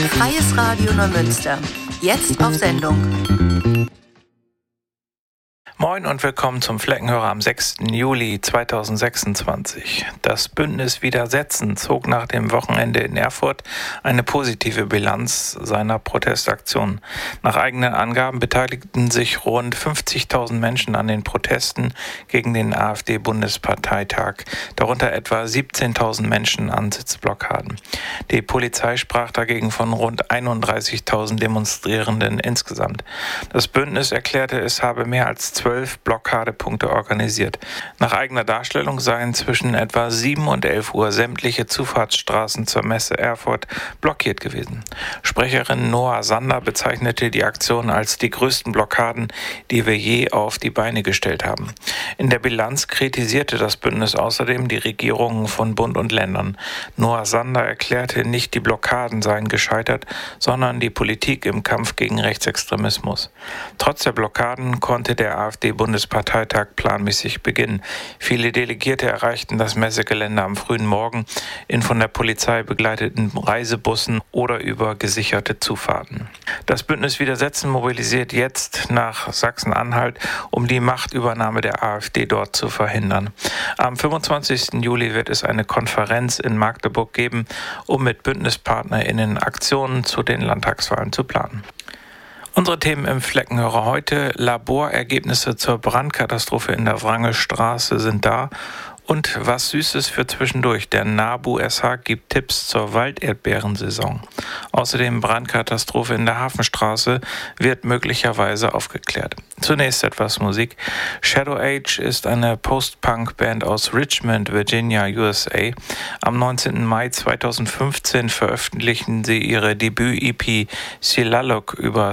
Freies Radio Neumünster. Jetzt auf Sendung. Moin und willkommen zum Fleckenhörer am 6. Juli 2026. Das Bündnis Widersetzen zog nach dem Wochenende in Erfurt eine positive Bilanz seiner Protestaktion. Nach eigenen Angaben beteiligten sich rund 50.000 Menschen an den Protesten gegen den AfD-Bundesparteitag, darunter etwa 17.000 Menschen an Sitzblockaden. Die Polizei sprach dagegen von rund 31.000 Demonstrierenden insgesamt. Das Bündnis erklärte, es habe mehr als 12 Blockadepunkte organisiert. Nach eigener Darstellung seien zwischen etwa 7 und 11 Uhr sämtliche Zufahrtsstraßen zur Messe Erfurt blockiert gewesen. Sprecherin Noah Sander bezeichnete die Aktion als die größten Blockaden, die wir je auf die Beine gestellt haben. In der Bilanz kritisierte das Bündnis außerdem die Regierungen von Bund und Ländern. Noah Sander erklärte, nicht die Blockaden seien gescheitert, sondern die Politik im Kampf gegen Rechtsextremismus. Trotz der Blockaden konnte der AfD-Bundesparteitag planmäßig beginnen. Viele Delegierte erreichten das Messegelände am frühen Morgen in von der Polizei begleiteten Reisebussen oder über gesicherte Zufahrten. Das Bündnis Widersetzen mobilisiert jetzt nach Sachsen-Anhalt, um die Machtübernahme der AfD dort zu verhindern. Am 25. Juli wird es eine Konferenz in Magdeburg geben, um mit BündnispartnerInnen Aktionen zu den Landtagswahlen zu planen. Unsere Themen im Fleckenhörer heute: Laborergebnisse zur Brandkatastrophe in der Wrangelstraße sind da und was Süßes für zwischendurch. Der NABU SH gibt Tipps zur Walderdbeerensaison. Außerdem Brandkatastrophe in der Hafenstraße wird möglicherweise aufgeklärt. Zunächst etwas Musik. Shadow Age ist eine Post-Punk-Band aus Richmond, Virginia, USA. Am 19. Mai 2015 veröffentlichten sie ihre Debüt-EP Silalok über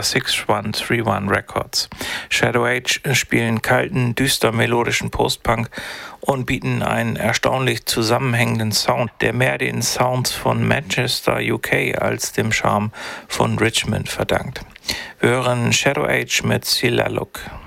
6131 Records. Shadow Age spielen kalten, düster melodischen Post-Punk und bieten einen erstaunlich zusammenhängenden Sound, der mehr den Sounds von Manchester, UK als dem Charme von Richmond verdankt. Wir hören Shadow Age mit Silalok.